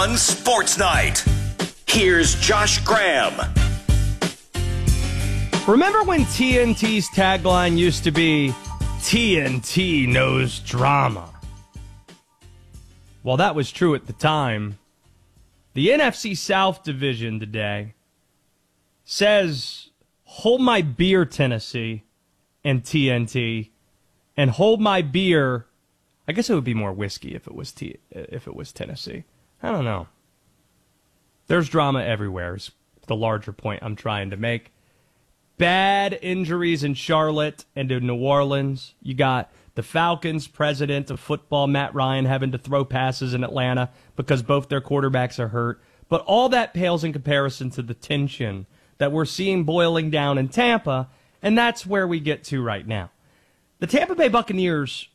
on Sports Night. Here's Josh Graham. Remember when TNT's tagline used to be, TNT knows drama? While that was true at the time, the NFC South division today says, hold my beer, Tennessee, and TNT, and hold my beer. I guess it would be more whiskey if it was Tennessee. I don't know. There's drama everywhere is the larger point I'm trying to make. Bad injuries in Charlotte and in New Orleans. You got the Falcons' president of football, Matt Ryan, having to throw passes in Atlanta because both their quarterbacks are hurt. But all that pales in comparison to the tension that we're seeing boiling down in Tampa, and that's where we get to right now. The Tampa Bay Buccaneers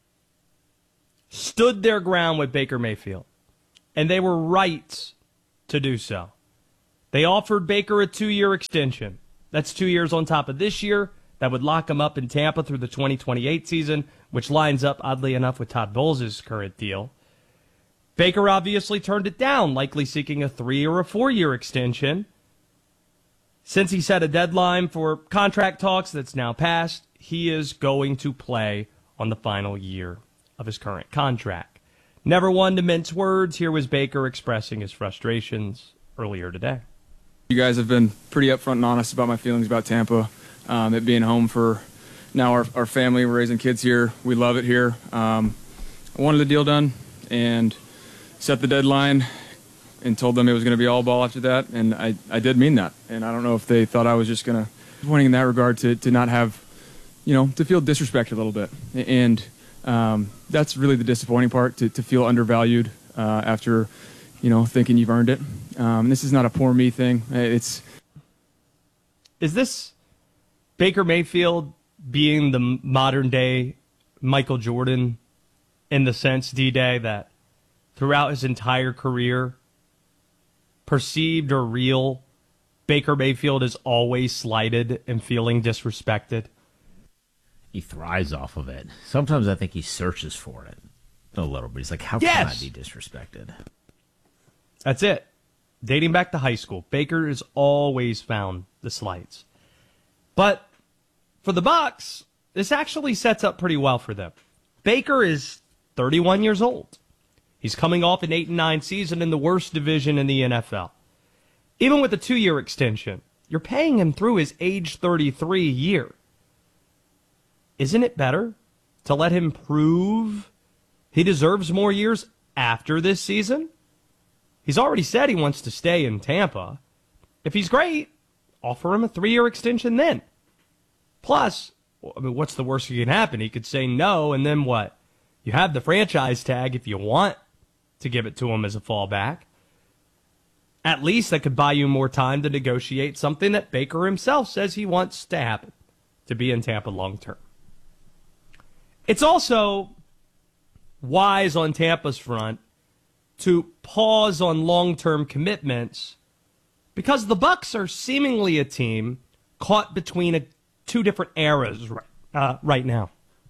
stood their ground with Baker Mayfield, and they were right to do so. They offered Baker a 2-year extension. That's 2 years on top of this year. That would lock him up in Tampa through the 2028 season, which lines up, oddly enough, with Todd Bowles' current deal. Baker obviously turned it down, likely seeking a 3 or a 4-year extension. Since he set a deadline for contract talks that's now passed, he is going to play on the final year of his current contract. Never one to mince words, here was Baker expressing his frustrations earlier today. You guys have been pretty upfront and honest about my feelings about Tampa. It being home for now our family. We're raising kids here. We love it here. I wanted the deal done and set the deadline and told them it was going to be all ball after that, and I did mean that. And I don't know if they thought I was just going to, pointing in that regard to not have, to feel disrespected a little bit. And that's really the disappointing part, to feel undervalued after, thinking you've earned it. This is not a poor me thing. Is this Baker Mayfield being the modern-day Michael Jordan in the sense, D-Day, that throughout his entire career, perceived or real, Baker Mayfield is always slighted and feeling disrespected? He thrives off of it. Sometimes I think he searches for it a little bit. He's like, how can I be disrespected? That's it. Dating back to high school, Baker has always found the slights. But for the Bucs, this actually sets up pretty well for them. Baker is 31 years old. He's coming off an 8-9 season in the worst division in the NFL. Even with a 2-year extension, you're paying him through his age 33 year. Isn't it better to let him prove he deserves more years after this season? He's already said he wants to stay in Tampa. If he's great, offer him a 3-year extension then. Plus, what's the worst that can happen? He could say no, and then what? You have the franchise tag if you want to give it to him as a fallback. At least that could buy you more time to negotiate something that Baker himself says he wants to happen, to be in Tampa long term. It's also wise on Tampa's front to pause on long-term commitments because the Bucs are seemingly a team caught between two different eras right now.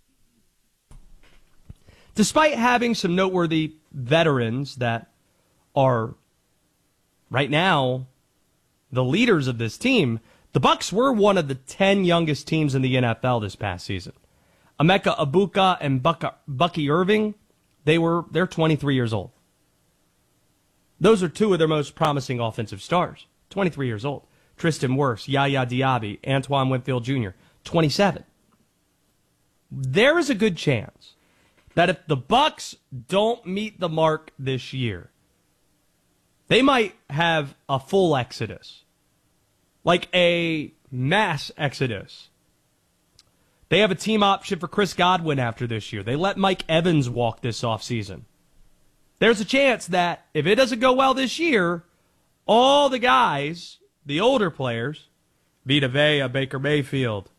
Despite having some noteworthy veterans that are right now the leaders of this team, the Bucs were one of the 10 youngest teams in the NFL this past season. Emeka Egbuka and Bucky Irving, they're 23 years old. Those are two of their most promising offensive stars, 23 years old. Tristan Wirfs, Yaya Diaby, Antoine Winfield Jr., 27. There is a good chance that if the Bucs don't meet the mark this year, they might have a full exodus, like a mass exodus. They have a team option for Chris Godwin after this year. They let Mike Evans walk this offseason. There's a chance that if it doesn't go well this year, all the guys, the older players, Vita Vea, Baker Mayfield,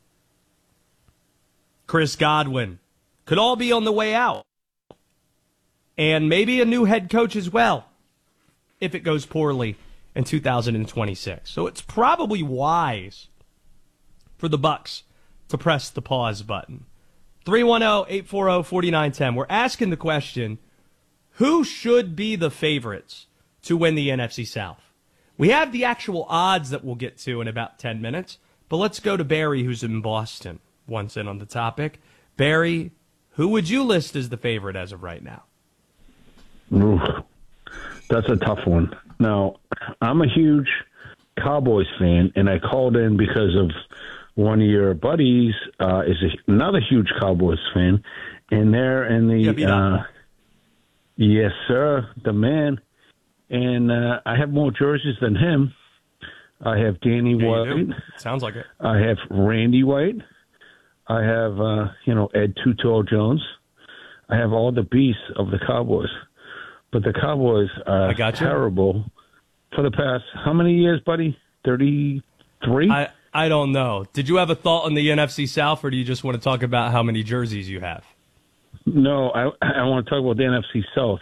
Chris Godwin, could all be on the way out. And maybe a new head coach as well, if it goes poorly in 2026. So it's probably wise for the Bucs to press the pause button. 310-840-4910. We're asking the question, who should be the favorites to win the NFC South? We have the actual odds that we'll get to in about 10 minutes, but let's go to Barry, who's in Boston, once in on the topic. Barry, who would you list as the favorite as of right now? Oof, that's a tough one. Now, I'm a huge Cowboys fan, and I called in because of one of your buddies is another huge Cowboys fan, and they're in the yes, sir, the man. And I have more jerseys than him. I have Danny White. Sounds like it. I have Randy White. I have Ed Too Tall Jones. I have all the beasts of the Cowboys. But the Cowboys are terrible for the past, how many years, buddy? 33? I don't know. Did you have a thought on the NFC South, or do you just want to talk about how many jerseys you have? No, I want to talk about the NFC South.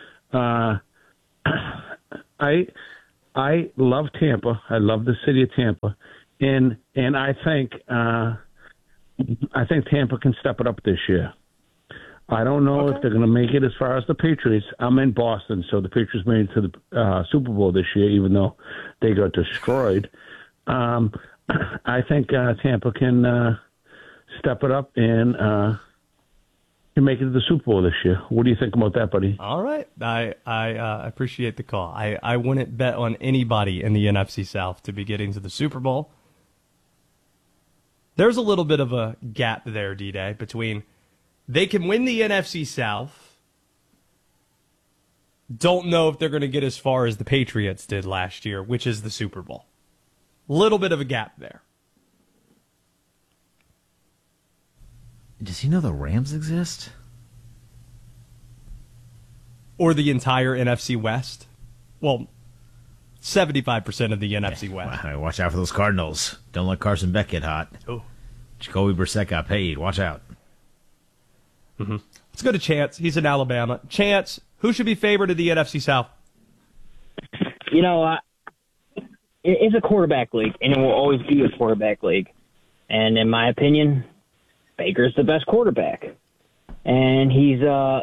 I love Tampa. I love the city of Tampa, and I think Tampa can step it up this year. I don't know if they're going to make it as far as the Patriots. I'm in Boston, so the Patriots made it to the Super Bowl this year, even though they got destroyed. I think Tampa can step it up and can make it to the Super Bowl this year. What do you think about that, buddy? All right. I appreciate the call. I wouldn't bet on anybody in the NFC South to be getting to the Super Bowl. There's a little bit of a gap there, D-Day, between they can win the NFC South. Don't know if they're going to get as far as the Patriots did last year, which is the Super Bowl. Little bit of a gap there. Does he know the Rams exist? Or the entire NFC West? Well, 75% of the NFC West. Wow, watch out for those Cardinals. Don't let Carson Beck get hot. Oh. Jacoby Brissett got paid. Watch out. Mm-hmm. Let's go to Chance. He's in Alabama. Chance, who should be favored in the NFC South? It's a quarterback league, and it will always be a quarterback league. And in my opinion, Baker's the best quarterback. And he's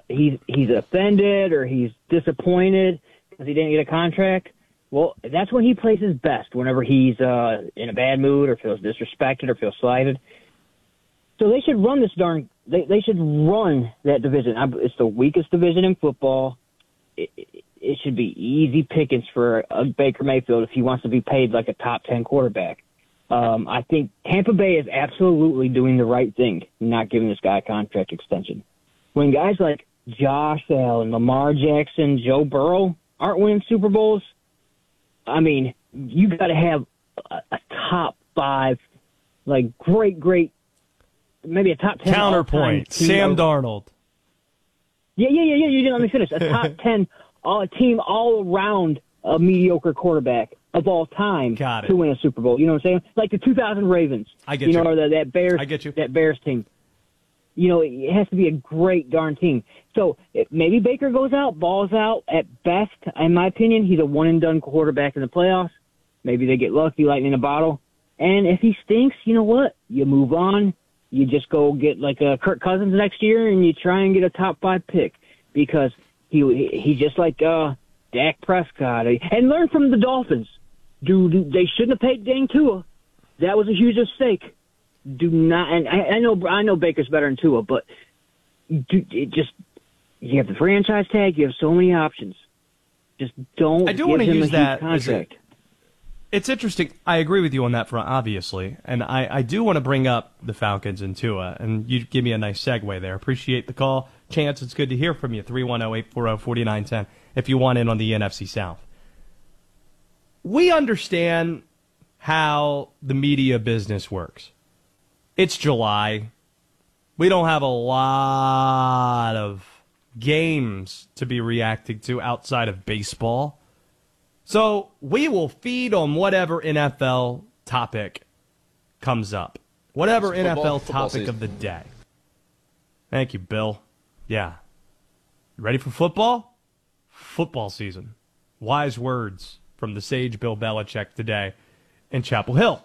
offended or he's disappointed because he didn't get a contract. Well, that's when he plays his best, whenever he's in a bad mood or feels disrespected or feels slighted. So they should run this they should run that division. It's the weakest division in football. It should be easy pickings for Baker Mayfield if he wants to be paid like a top 10 quarterback. I think Tampa Bay is absolutely doing the right thing, not giving this guy a contract extension. When guys like Josh Allen, Lamar Jackson, Joe Burrow aren't winning Super Bowls, I mean, you got to have a top 5, like great, maybe a top 10 counterpoint. Sam Darnold. Yeah. You didn't let me finish. A top 10 team all around a mediocre quarterback of all time to win a Super Bowl. You know what I'm saying? Like the 2000 Ravens. I get you. Or that Bears. I get you. That Bears team. It has to be a great darn team. So maybe Baker goes out, balls out. At best, in my opinion, he's a one-and-done quarterback in the playoffs. Maybe they get lucky, lightning in a bottle. And if he stinks, you know what? You move on. You just go get like a Kirk Cousins next year, and you try and get a top 5 pick because he just like Dak Prescott. And learn from the Dolphins. They shouldn't have paid Dane Tua. That was a huge mistake. Do not, and I know Baker's better than Tua, but you have the franchise tag. You have so many options. Just don't. I do want to use that contract. It's interesting. I agree with you on that front, obviously, and I do want to bring up the Falcons and Tua, and you give me a nice segue there. Appreciate the call, Chance. It's good to hear from you. 310-840-4910. If you want in on the NFC South, we understand how the media business works. It's July. We don't have a lot of games to be reacting to outside of baseball. So we will feed on whatever NFL topic comes up. Whatever NFL topic of the day. Thank you, Bill. Yeah. Ready for football? Football season. Wise words from the sage Bill Belichick today in Chapel Hill.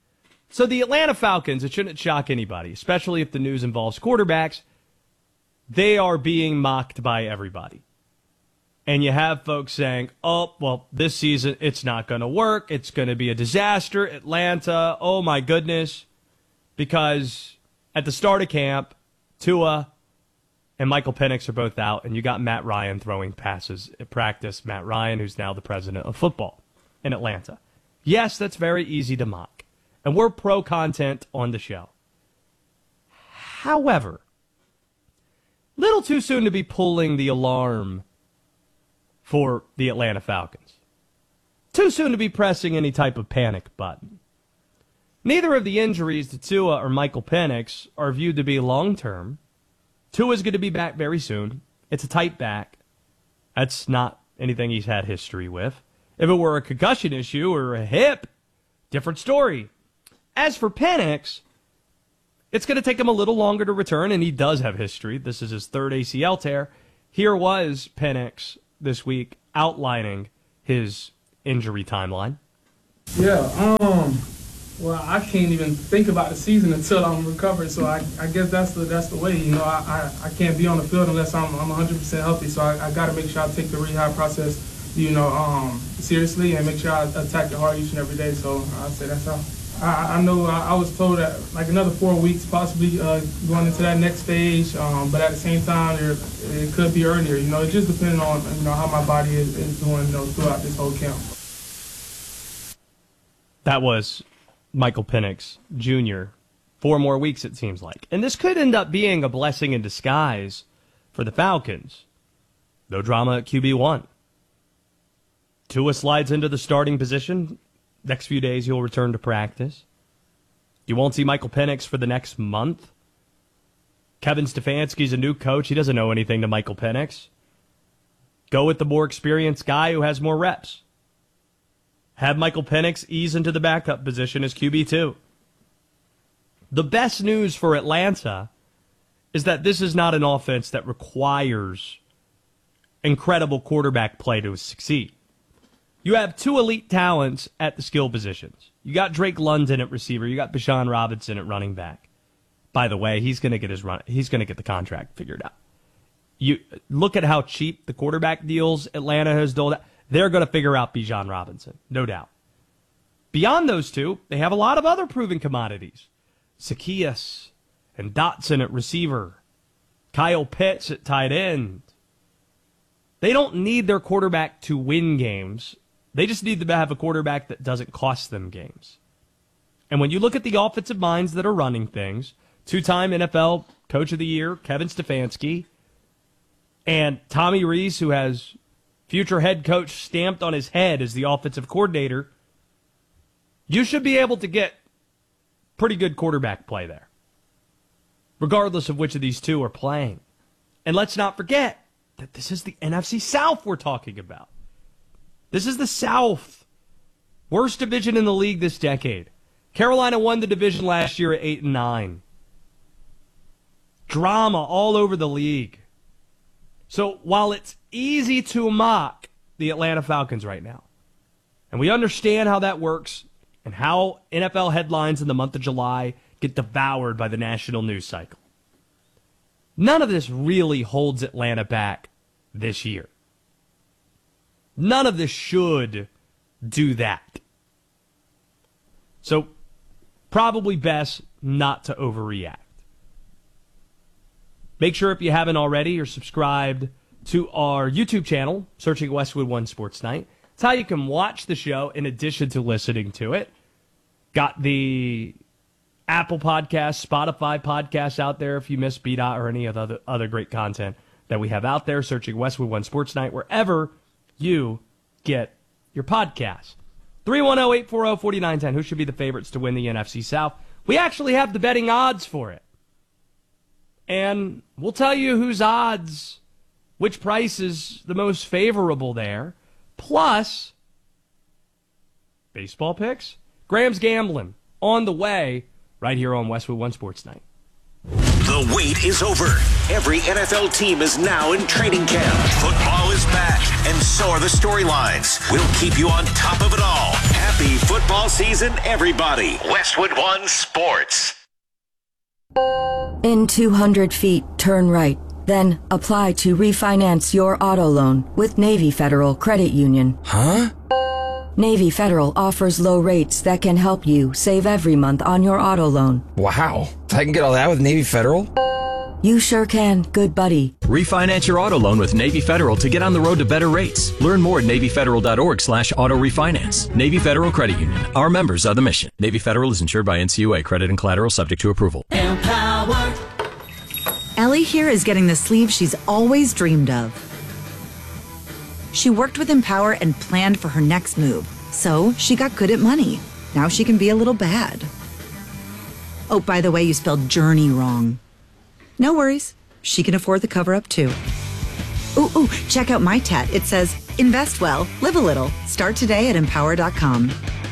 So the Atlanta Falcons, it shouldn't shock anybody, especially if the news involves quarterbacks. they are being mocked by everybody. And you have folks saying, oh, well, this season, it's not going to work. It's going to be a disaster. Atlanta, oh, my goodness. Because at the start of camp, Tua and Michael Penix are both out, and you got Matt Ryan throwing passes at practice. Matt Ryan, who's now the president of football in Atlanta. Yes, that's very easy to mock. And we're pro-content on the show. However, little too soon to be pulling the alarm for the Atlanta Falcons. Too soon to be pressing any type of panic button. Neither of the injuries to Tua or Michael Penix are viewed to be long-term. Tua's going to be back very soon. It's a tight back. That's not anything he's had history with. If it were a concussion issue or a hip, different story. As for Penix, it's going to take him a little longer to return, and he does have history. This is his third ACL tear. Here was Penix this week outlining his injury timeline. Yeah, well, I can't even think about the season until I'm recovered, so I guess that's the way. You know, I can't be on the field unless I'm 100% healthy, so I got to make sure I take the rehab process, seriously, and make sure I attack it hard each and every day. So I'd say that's how. I know I was told that like another 4 weeks possibly going into that next stage, but at the same time it could be earlier. You know, it just depends on how my body is doing throughout this whole camp. That was Michael Penix Jr. 4 more weeks, it seems like. And this could end up being a blessing in disguise for the Falcons. No drama at QB1. Tua slides into the starting position. Next few days, he'll return to practice. You won't see Michael Penix for the next month. Kevin Stefanski's a new coach. He doesn't know anything to Michael Penix. Go with the more experienced guy who has more reps. Have Michael Penix ease into the backup position as QB2. The best news for Atlanta is that this is not an offense that requires incredible quarterback play to succeed. You have 2 elite talents at the skill positions. You got Drake London at receiver. You got Bijan Robinson at running back. By the way, he's going to get the contract figured out. You look at how cheap the quarterback deals Atlanta has doled out. They're going to figure out Bijan Robinson, no doubt. Beyond those two, they have a lot of other proven commodities. Zaccheaus and Dotson at receiver. Kyle Pitts at tight end. They don't need their quarterback to win games. They just need to have a quarterback that doesn't cost them games. And when you look at the offensive minds that are running things, 2-time NFL Coach of the Year, Kevin Stefanski, and Tommy Rees, who has future head coach stamped on his head as the offensive coordinator, you should be able to get pretty good quarterback play there, regardless of which of these two are playing. And let's not forget that this is the NFC South we're talking about. This is the South. Worst division in the league this decade. Carolina won the division last year at 8-9. Drama all over the league. So while it's easy to mock the Atlanta Falcons right now, and we understand how that works and how NFL headlines in the month of July get devoured by the national news cycle, none of this really holds Atlanta back this year. None of this should do that. So probably best not to overreact. Make sure if you haven't already, you're subscribed to our YouTube channel, searching Westwood One Sports Night. It's how you can watch the show in addition to listening to it. Got the Apple Podcasts, Spotify podcasts out there if you miss B-Dot or any of the other great content that we have out there, searching Westwood One Sports Night, wherever you get your podcasts. 310-840-4910. Who should be the favorites to win the NFC South? We actually have the betting odds for it. And we'll tell you whose odds, which price is the most favorable there. Plus, baseball picks. Graham's Gambling on the way right here on Westwood One Sports Night. The wait is over. Every NFL team is now in training camp. Football is back, and so are the storylines. We'll keep you on top of it all. Happy football season, everybody. Westwood One Sports. In 200 feet, turn right. Then apply to refinance your auto loan with Navy Federal Credit Union. Huh? Navy Federal offers low rates that can help you save every month on your auto loan. Wow. I can get all that with Navy Federal? You sure can, good buddy. Refinance your auto loan with Navy Federal to get on the road to better rates. Learn more at NavyFederal.org/auto refinance. Navy Federal Credit Union. Our members are the mission. Navy Federal is insured by NCUA. Credit and collateral subject to approval. Empower. Ellie here is getting the sleeve she's always dreamed of. She worked with Empower and planned for her next move. So she got good at money. Now she can be a little bad. Oh, by the way, you spelled journey wrong. No worries. She can afford the cover-up, too. Ooh, check out my tat. It says, invest well, live a little. Start today at empower.com.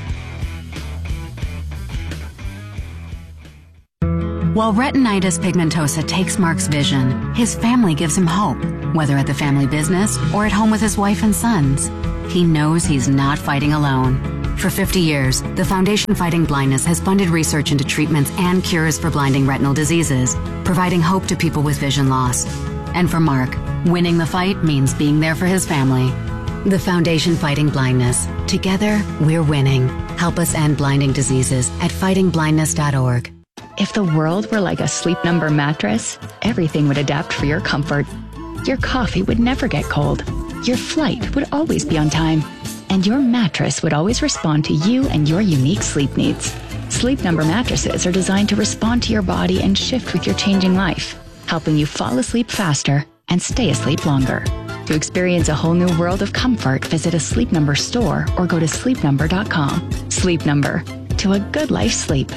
While retinitis pigmentosa takes Mark's vision, his family gives him hope, whether at the family business or at home with his wife and sons. He knows he's not fighting alone. For 50 years, the Foundation Fighting Blindness has funded research into treatments and cures for blinding retinal diseases, providing hope to people with vision loss. And for Mark, winning the fight means being there for his family. The Foundation Fighting Blindness. Together, we're winning. Help us end blinding diseases at fightingblindness.org. If the world were like a Sleep Number mattress, everything would adapt for your comfort. Your coffee would never get cold. Your flight would always be on time. And your mattress would always respond to you and your unique sleep needs. Sleep Number mattresses are designed to respond to your body and shift with your changing life, helping you fall asleep faster and stay asleep longer. To experience a whole new world of comfort, visit a Sleep Number store or go to sleepnumber.com. Sleep Number. To a good life sleep.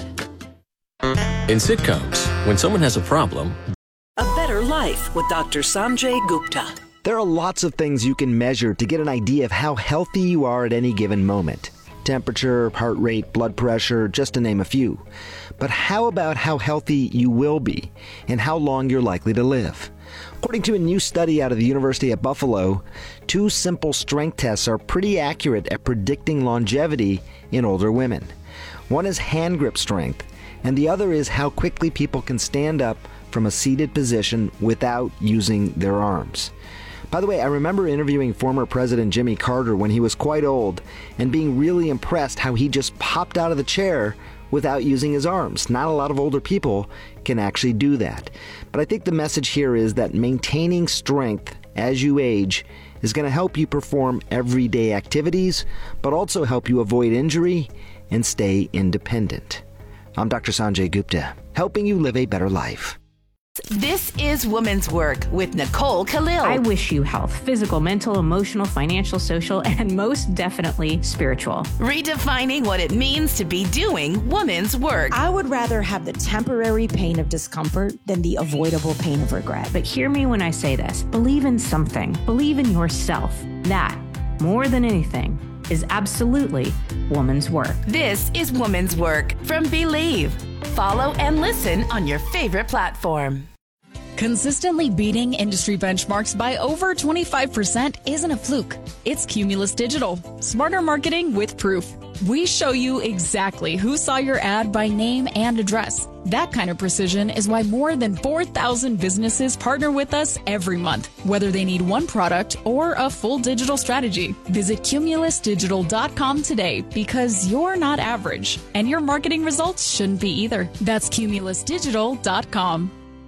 In sitcoms, when someone has a problem... A Better Life with Dr. Sanjay Gupta. There are lots of things you can measure to get an idea of how healthy you are at any given moment. Temperature, heart rate, blood pressure, just to name a few. But how about how healthy you will be and how long you're likely to live? According to a new study out of the University at Buffalo, 2 simple strength tests are pretty accurate at predicting longevity in older women. One is hand grip strength, and the other is how quickly people can stand up from a seated position without using their arms. By the way, I remember interviewing former President Jimmy Carter when he was quite old and being really impressed how he just popped out of the chair without using his arms. Not a lot of older people can actually do that. But I think the message here is that maintaining strength as you age is going to help you perform everyday activities, but also help you avoid injury and stay independent. I'm Dr. Sanjay Gupta, helping you live a better life. This is Women's Work with Nicole Khalil. I wish you health, physical, mental, emotional, financial, social, and most definitely spiritual. Redefining what it means to be doing women's work. I would rather have the temporary pain of discomfort than the avoidable pain of regret. But hear me when I say this. Believe in something. Believe in yourself. That, more than anything, is absolutely woman's work. This is Women's Work from Believe. Follow and listen on your favorite platform. Consistently beating industry benchmarks by over 25% isn't a fluke. It's Cumulus Digital. Smarter marketing with proof. We show you exactly who saw your ad by name and address. That kind of precision is why more than 4,000 businesses partner with us every month, whether they need one product or a full digital strategy. Visit cumulusdigital.com today because you're not average, and your marketing results shouldn't be either. That's cumulusdigital.com.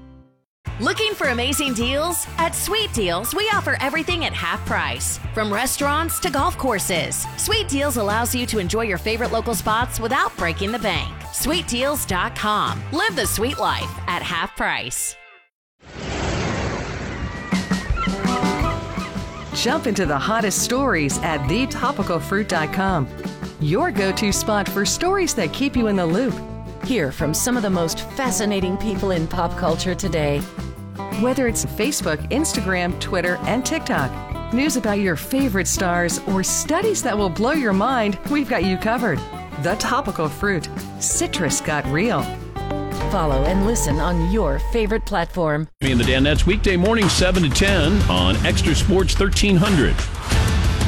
Looking for amazing deals? At Sweet Deals, we offer everything at half price. From restaurants to golf courses, Sweet Deals allows you to enjoy your favorite local spots without breaking the bank. SweetDeals.com. Live the sweet life at half price. Jump into the hottest stories at thetopicalfruit.com. Your go-to spot for stories that keep you in the loop. Hear from some of the most fascinating people in pop culture today. Whether it's Facebook, Instagram, Twitter, and TikTok, news about your favorite stars, or studies that will blow your mind, we've got you covered. The Topical Fruit. Citrus got real. Follow and listen on your favorite platform. Me and the Danettes, weekday morning 7 to 10 on Extra Sports 1300.